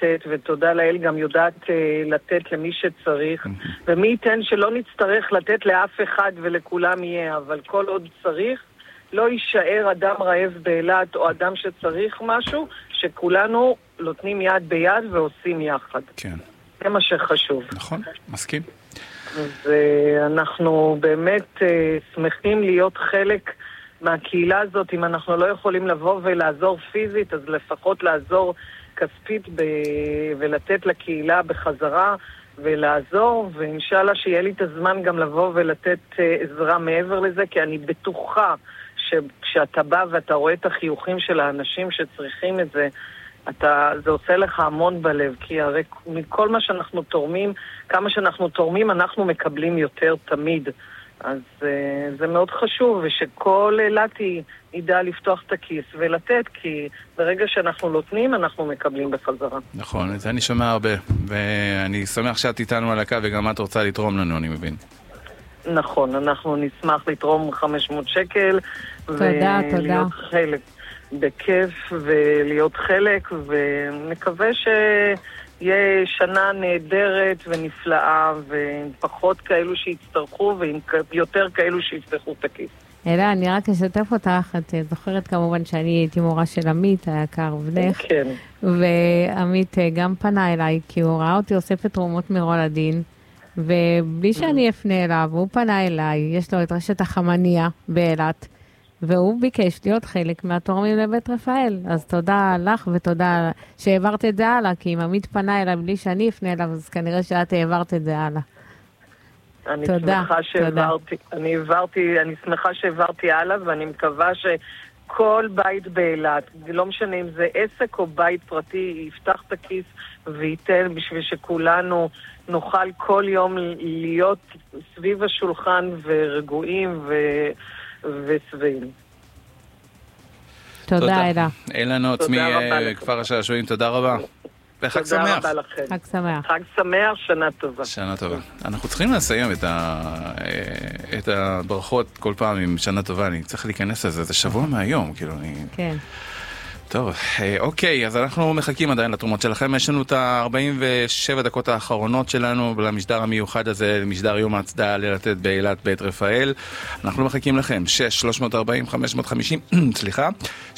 לתת, ותודה לאל גם יודעת לתת למי שצריך, ומי ייתן שלא נצטרך לתת לאף אחד ולכולם יהיה, אבל כל עוד צריך, לא יישאר אדם רעב באילת או אדם שצריך משהו, שכולנו נותנים יד ביד ועושים יחד. כן. זה מה שחשוב. נכון, מסכים. ואנחנו באמת שמחים להיות חלק מהקהילה הזאת. אם אנחנו לא יכולים לבוא ולעזור פיזית, אז לפחות לעזור כספית ולתת לקהילה בחזרה ולעזור, ואינשאללה שיהיה לי את הזמן גם לבוא ולתת עזרה מעבר לזה, כי אני בטוחה שכשאתה בא ואתה רואה את החיוכים של האנשים שצריכים את זה, זה עושה לך המון בלב, כי הרי מכל מה שאנחנו תורמים, כמה שאנחנו תורמים, אנחנו מקבלים יותר תמיד. אז זה מאוד חשוב, ושכל אילתי ידע לפתוח את הכיס ולתת, כי ברגע שאנחנו נותנים, אנחנו מקבלים בחזרה. נכון, את זה אני שומע הרבה, ואני שמח שאת איתנו על הקו, וגם את רוצה לתרום לנו, אני מבין. נכון, אנחנו נשמח לתרום 500 שקל. תודה, תודה. חלק. בכיף ולהיות חלק, ונקווה שיהיה שנה נהדרת ונפלאה, ועם פחות כאלו שיצטרכו ועם יותר כאלו שיפתחו את הכיס. אלה, אני רק אשתף אותך, את זוכרת כמובן שאני הייתי מורה של עמית, היקר בנך. כן. ועמית גם פנה אליי, כי הוא ראה אותי אוספת תרומות מרולדין, ובלי שאני אפנה אליו, הוא פנה אליי, יש לו את רשת החמניה באילת, והוא ביקש להיות חלק מהתורמים לבית רפאל. אז תודה לך ותודה שהעברת את זה הלאה, כי אם עמית פנה אליי בלי שאני אפנה אליו, אז כנראה שאת העברת את זה הלאה. אני שמחה שהעברתי, אני שמחה שהעברתי הלאה, ואני מקווה שכל בית באילת, לא משנה אם זה עסק או בית פרטי, יפתח את הכיס וייתן בשביל שכולנו נוכל כל יום להיות סביב השולחן ורגועים ושבעים. תודה אלה. אלה נוץ מכפר השעשועים, תודה רבה. וחג שמח. תודה רבה לכם. חג שמח. חג שמח, שנה טובה. שנה טובה. אנחנו צריכים לסיים את הברכות כל פעם עם שנה טובה. אני צריך להיכנס לזה, זה שבוע מהיום, כאילו אני... כן. טוב, אוקיי, אז אנחנו מחכים עדיין לתרומות שלכם. יש לנו את ה-47 דקות האחרונות שלנו למשדר המיוחד הזה, למשדר יום ההצדעה ללתת באילת בית רפאל. אנחנו מחכים לכם, 6-340-550, סליחה, 6-340-550.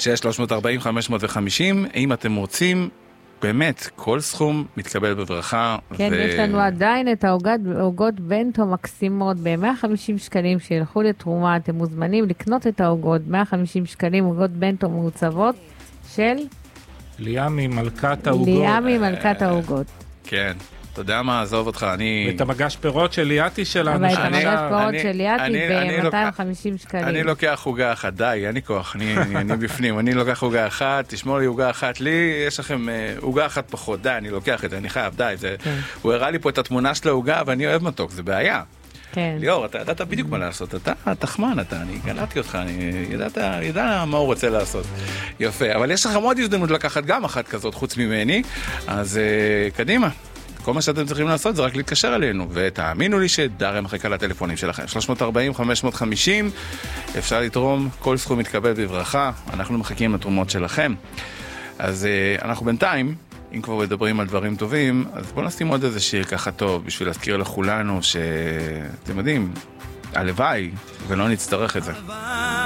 אם אתם רוצים, באמת, כל סכום מתקבל בברכה. כן, יש לנו עדיין את העוגות בנטו מקסימות ב-150 שקלים שילכו לתרומה. אתם מוזמנים לקנות את העוגות, 150 שקלים, עוגות בנטו מעוצבות. של? ליאמי מלכת העוגות. ליאמי מלכת העוגות. כן, אתה יודע מה, עזוב אותך, אני... ואת המגש פירות של ליאתי שלנו. אבל את המגש פירות של ליאתי ב-250 שקלים. אני לוקח עוגה אחת, די, אין לי כוח, אני בפנים, אני לוקח עוגה אחת, תשמור לי עוגה אחת, לי יש לכם עוגה אחת פחות, די, אני לוקח את זה, אני חייב, די, הוא הראה לי פה את התמונה של העוגה, ואני אוהב מתוק, זה בעיה. ליאור, אתה ידעת בדיוק מה לעשות, אתה תחמן, אני גלעתי אותך, אני ידע מה הוא רוצה לעשות. יפה, אבל יש לכם עוד הזדמנות לקחת גם אחת כזאת חוץ ממני, אז קדימה. כל מה שאתם צריכים לעשות זה רק להתקשר אלינו, ותאמינו לי שדריה מחכה לטלפונים שלכם. 340-550, אפשר לתרום, כל סכום מתקבל בברכה, אנחנו מחכים לתרומות שלכם. אז אנחנו בינתיים, אם כבר מדברים על דברים טובים, אז בואו נשים עוד איזה שיר ככה טוב, בשביל להזכיר לכולנו שאתם יודעים, הלוואי, ולא נצטרך את זה.